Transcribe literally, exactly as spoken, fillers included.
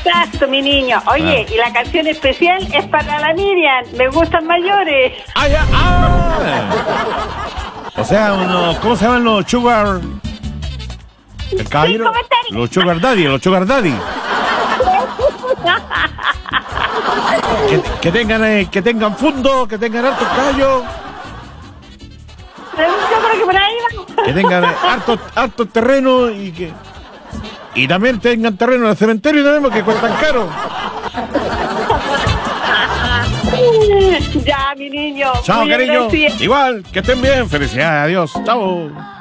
Exacto, mi niño. Oye, Ah. y la canción especial es para la Miriam. Me gustan mayores. ¡Ah, ya! ¡Ah! O sea, unos, ¿cómo se llaman los sugar? ¿El caballero? comentario. Los sugar daddy, los sugar daddy. Que, que tengan eh, que tengan fondo, que tengan altos callos, Yo creo que por ahí va. que tengan eh, hartos hartos terrenos y que y también tengan terreno en el cementerio también porque cuestan caro. Ya, mi niño. Chao, muy cariño. agradecida. Igual, que estén bien. Felicidades, adiós. Chao.